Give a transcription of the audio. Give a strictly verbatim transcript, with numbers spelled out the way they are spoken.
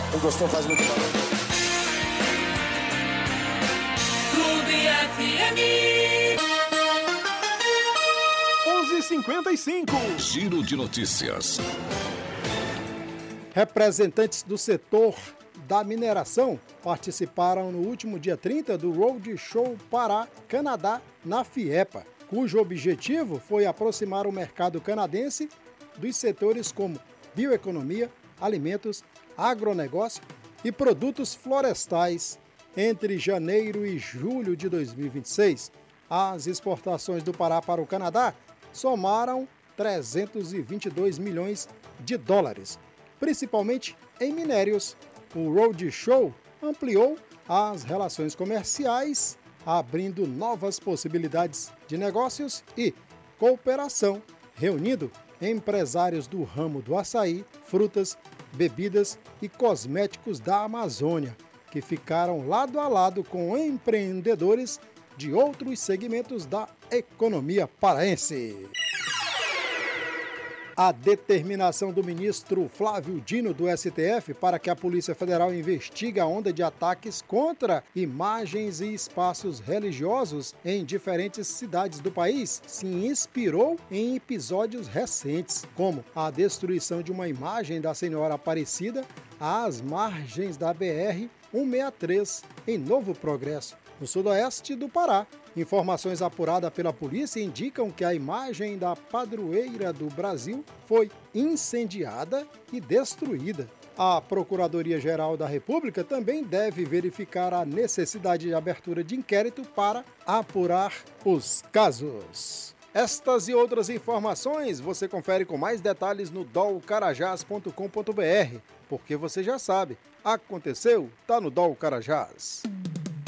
Quem gostou faz muito bem. Clube F M. onze e cinquenta e cinco. Giro de notícias. Representantes do setor da mineração participaram no último dia trinta do Roadshow Pará, Canadá, na FIEPA, cujo objetivo foi aproximar o mercado canadense dos setores como bioeconomia, alimentos, agronegócio e produtos florestais. Entre janeiro e julho de dois mil e vinte e seis, as exportações do Pará para o Canadá somaram trezentos e vinte e dois milhões de dólares, principalmente em minérios. O Roadshow ampliou as relações comerciais, abrindo novas possibilidades de negócios e cooperação, reunindo empresários do ramo do açaí, frutas, bebidas e cosméticos da Amazônia, que ficaram lado a lado com empreendedores de outros segmentos da economia paraense. A determinação do ministro Flávio Dino do S T F para que a Polícia Federal investigue a onda de ataques contra imagens e espaços religiosos em diferentes cidades do país se inspirou em episódios recentes, como a destruição de uma imagem da Senhora Aparecida às margens da B R cento e sessenta e três, em Novo Progresso, no sudoeste do Pará. Informações apuradas pela polícia indicam que a imagem da padroeira do Brasil foi incendiada e destruída. A Procuradoria-Geral da República também deve verificar a necessidade de abertura de inquérito para apurar os casos. Estas e outras informações você confere com mais detalhes no dol carajás ponto com ponto br, porque você já sabe, aconteceu, tá no Dol Carajás.